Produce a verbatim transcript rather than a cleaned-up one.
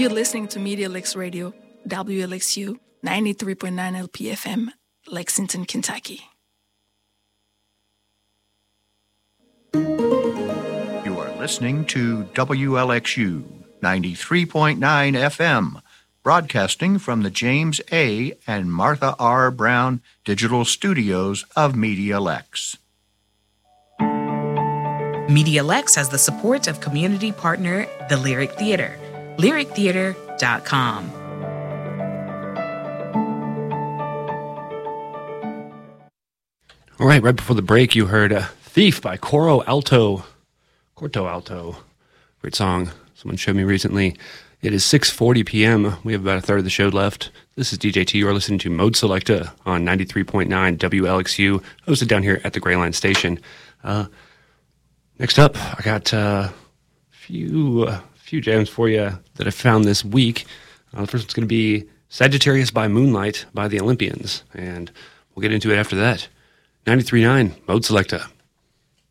You're listening to Media Licks Radio, W L X U, ninety-three point nine L P F M, Lexington, Kentucky. You are listening to W L X U, ninety-three point nine F M, broadcasting from the James A. and Martha R. Brown Digital Studios of Media Lex. Media Lex has the support of community partner, the Lyric Theater, lyric theater dot com. All right, right before the break, you heard uh, Thief by Coro Alto. Corto Alto. Great song. Someone showed me recently. It is six forty p.m. We have about a third of the show left. This is D J T. You're listening to Mode Selecta on ninety-three point nine W L X U, hosted down here at the Greyline Station. Uh, next up, I got a uh, few, uh, few jams for you that I found this week. Uh, the first one's going to be Sagittarius by Moonlight by the Olympians, and we'll get into it after that. ninety-three point nine Mode Selecta.